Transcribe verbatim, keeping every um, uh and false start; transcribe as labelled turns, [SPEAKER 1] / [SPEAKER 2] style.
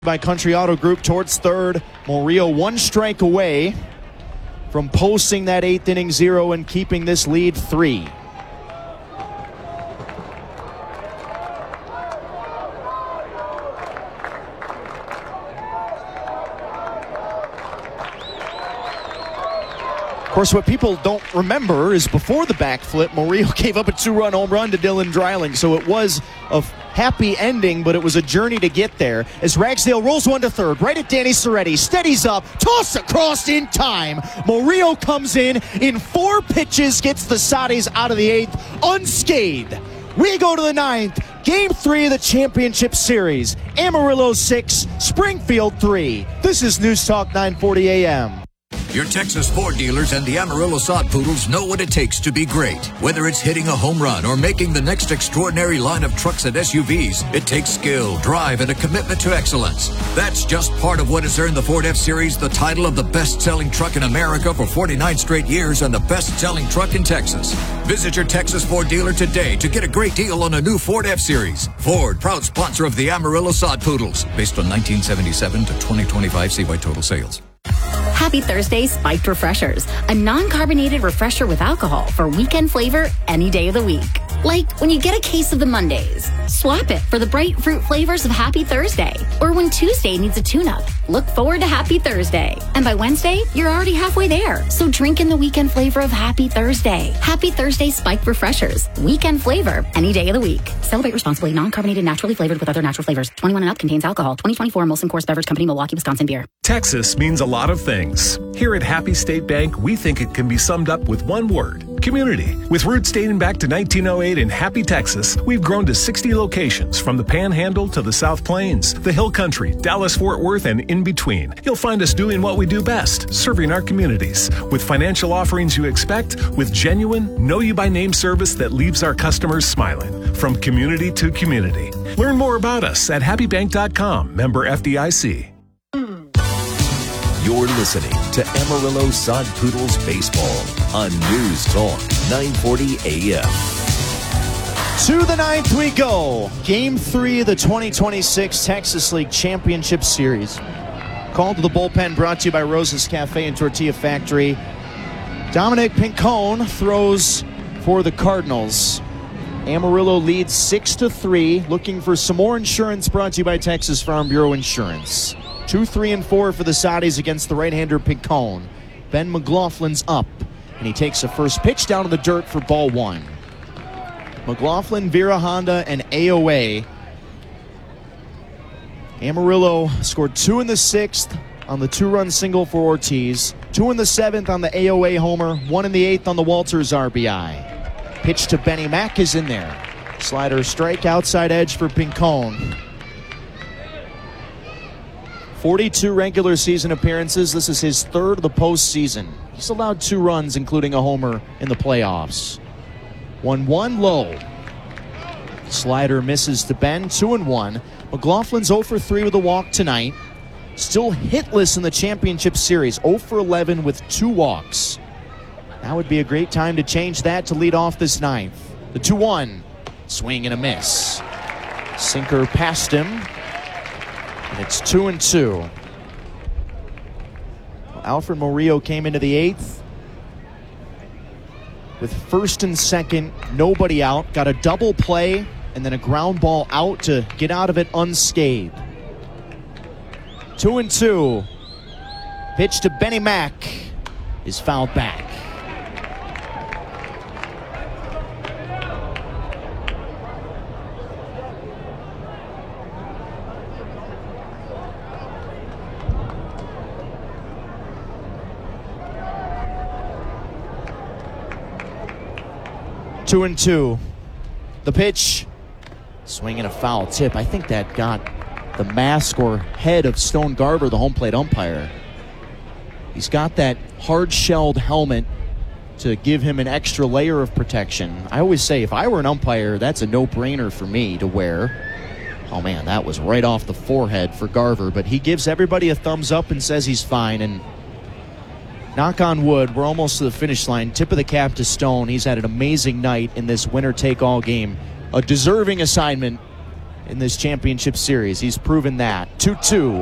[SPEAKER 1] By Country Auto Group towards third. Murillo one strike away from posting that eighth inning zero and keeping this lead three. Of course, what people don't remember is before the backflip, Murillo gave up a two-run home run to Dylan Dreiling, so it was a happy ending, but it was a journey to get there. As Ragsdale rolls one to third, right at Danny Serretti, steadies up, toss across in time. Murillo comes in in four pitches, gets the Soddies out of the eighth unscathed. We go to the ninth, game three of the championship series. Amarillo six, Springfield three. This is News Talk nine forty A M.
[SPEAKER 2] Your Texas Ford dealers and the Amarillo Sod Poodles know what it takes to be great. Whether it's hitting a home run or making the next extraordinary line of trucks and S U Vs, it takes skill, drive, and a commitment to excellence. That's just part of what has earned the Ford F-Series the title of the best-selling truck in America for forty-nine straight years and the best-selling truck in Texas. Visit your Texas Ford dealer today to get a great deal on a new Ford F-Series. Ford, proud sponsor of the Amarillo Sod Poodles. Based on nineteen seventy-seven to twenty twenty-five C Y total sales.
[SPEAKER 3] Happy Thursday Spiked Refreshers, a non-carbonated refresher with alcohol for weekend flavor any day of the week. Like when you get a case of the Mondays, swap it for the bright fruit flavors of Happy Thursday. Or when Tuesday needs a tune-up, look forward to Happy Thursday. And by Wednesday, you're already halfway there. So drink in the weekend flavor of Happy Thursday. Happy Thursday Spiked Refreshers, weekend flavor any day of the week. Celebrate responsibly, non-carbonated, naturally flavored with other natural flavors. twenty-one and up contains alcohol. twenty twenty-four Molson Coors Beverage Company, Milwaukee, Wisconsin beer.
[SPEAKER 4] Texas means a lot of things. Here at Happy State Bank, we think it can be summed up with one word: community. With roots dating back to nineteen oh eight in Happy, Texas, we've grown to sixty locations from the Panhandle to the South Plains, the Hill Country, Dallas-Fort Worth, and in between. You'll find us doing what we do best, serving our communities. With financial offerings you expect, with genuine, know-you-by-name service that leaves our customers smiling. From community to community. Learn more about us at happy bank dot com, member F D I C.
[SPEAKER 5] You're listening to Amarillo Sod Poodles Baseball on News Talk nine forty A M.
[SPEAKER 1] To the ninth we go. Game three of the twenty twenty-six Texas League Championship Series. Called to the bullpen, brought to you by Rosa's Cafe and Tortilla Factory. Dominic Pincone throws for the Cardinals. Amarillo leads six to three. Looking for some more insurance, brought to you by Texas Farm Bureau Insurance. Two, three, and four for the Soddies against the right-hander Pincone. Ben McLaughlin's up, and he takes a first pitch down to the dirt for ball one. McLaughlin, Vera Honda, and A O A. Amarillo scored two in the sixth on the two-run single for Ortiz, two in the seventh on the A O A homer, one in the eighth on the Walters R B I. Pitch to Benny Mack is in there. Slider strike, outside edge for Pincone. forty-two regular season appearances. This is his third of the postseason. He's allowed two runs, including a homer in the playoffs. one one low. Slider misses to Ben, two and one. McLaughlin's oh for three with a walk tonight. Still hitless in the championship series, oh for eleven with two walks. Now would be a great time to change that to lead off this ninth. The two one, swing and a miss. Sinker past him. And it's two and two. Alfred Murillo came into the eighth with first and second, nobody out. Got a double play and then a ground ball out to get out of it unscathed. Two and two. Pitch to Benny Mack is fouled back. Two and two. The pitch. Swing and a foul tip. I think that got the mask or head of Stone Garber, the home plate umpire. He's got that hard-shelled helmet to give him an extra layer of protection. I always say, if I were an umpire, that's a no-brainer for me to wear. Oh, man, that was right off the forehead for Garver. But he gives everybody a thumbs up and says he's fine. And knock on wood, we're almost to the finish line. Tip of the cap to Stone. He's had an amazing night in this winner-take-all game. A deserving assignment in this championship series. He's proven that. two two